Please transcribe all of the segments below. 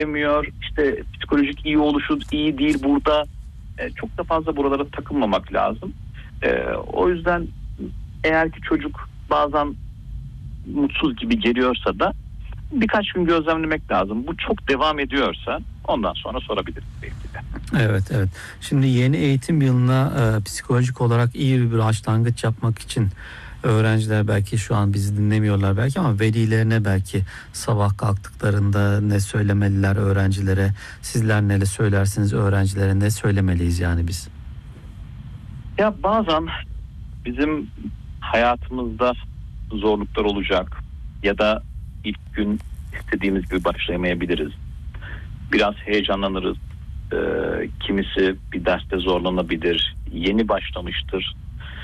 demiyor. İşte psikolojik iyi oluşu iyi değil burada. Çok da fazla buralara takılmamak lazım. O yüzden eğer ki çocuk bazen mutsuz gibi geliyorsa da birkaç gün gözlemlemek lazım. Bu çok devam ediyorsa ondan sonra sorabiliriz belki de. Evet. Şimdi yeni eğitim yılına psikolojik olarak iyi bir başlangıç yapmak için öğrenciler belki şu an bizi dinlemiyorlar belki ama velilerine belki sabah kalktıklarında ne söylemeliler öğrencilere? Sizler neler söylersiniz öğrencilere, ne söylemeliyiz yani biz? Ya bazen bizim hayatımızda zorluklar olacak ya da ilk gün istediğimiz gibi başlayamayabiliriz. Biraz heyecanlanırız. Kimisi bir derste zorlanabilir. Yeni başlamıştır.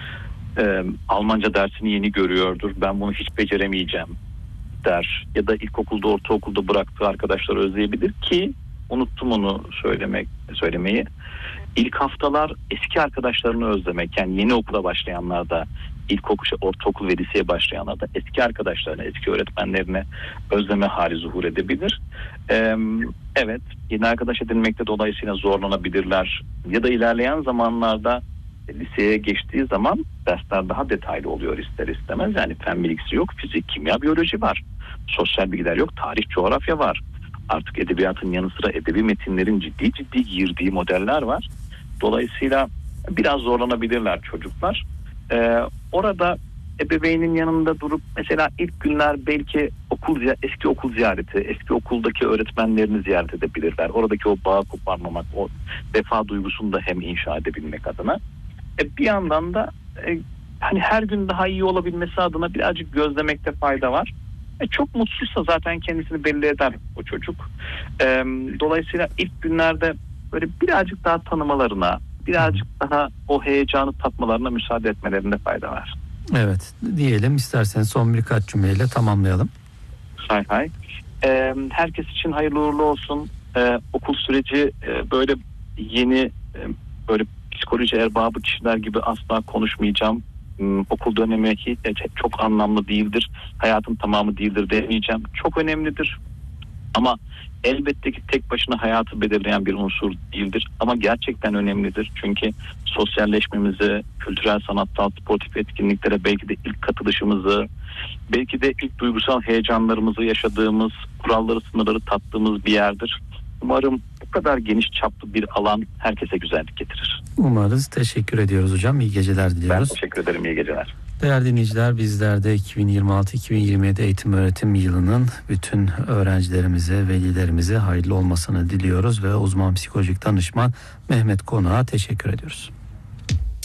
Almanca dersini yeni görüyordur. Ben bunu hiç beceremeyeceğim der. Ya da ilkokulda, ortaokulda bıraktığı arkadaşlar özleyebilir ki unuttum onu söylemeyi. İlk haftalar eski arkadaşlarını özlemek, yani yeni okula başlayanlar da ilkokul, ortaokul ve liseye başlayanlar da eski arkadaşlarını, eski öğretmenlerini özleme hali zuhur edebilir. Evet, yeni arkadaş edinmekte dolayısıyla zorlanabilirler ya da ilerleyen zamanlarda liseye geçtiği zaman dersler daha detaylı oluyor ister istemez. Yani fen bilgisi yok, fizik, kimya, biyoloji var. Sosyal bilgiler yok, tarih, coğrafya var. Artık edebiyatın yanı sıra edebi metinlerin ciddi girdiği modeller var. Dolayısıyla biraz zorlanabilirler çocuklar. Orada ebeveynin yanında durup mesela ilk günler belki eski okul ziyareti, eski okuldaki öğretmenlerini ziyaret edebilirler. Oradaki o bağı koparmamak, o vefa duygusunu da hem inşa edebilmek adına. Bir yandan da hani her gün daha iyi olabilmesi adına birazcık gözlemekte fayda var. Çok mutsuzsa zaten kendisini belli eder o çocuk. Dolayısıyla ilk günlerde böyle birazcık daha tanımalarına, birazcık daha o heyecanı tatmalarına müsaade etmelerinde fayda var. Evet, diyelim, isterseniz son birkaç cümleyle tamamlayalım. Hay. Herkes için hayırlı uğurlu olsun. Okul süreci böyle yeni böyle psikoloji erbabı kişiler gibi asla konuşmayacağım. Okul dönemi hiç çok anlamlı değildir. Hayatın tamamı değildir demeyeceğim. Çok önemlidir. Ama elbette ki tek başına hayatı belirleyen bir unsur değildir. Ama gerçekten önemlidir. Çünkü sosyalleşmemizi, kültürel, sanatsal, sportif etkinliklere belki de ilk katılışımızı, belki de ilk duygusal heyecanlarımızı yaşadığımız, kuralları, sınırları tattığımız bir yerdir. Umarım bu kadar geniş çaplı bir alan herkese güzellik getirir. Umarız. Teşekkür ediyoruz hocam. İyi geceler diliyoruz. Ben teşekkür ederim. İyi geceler. Değerli dinleyiciler, bizler de 2026-2027 eğitim öğretim yılının bütün öğrencilerimize, velilerimize hayırlı olmasını diliyoruz ve uzman psikolojik danışman Mehmet Konak'a teşekkür ediyoruz.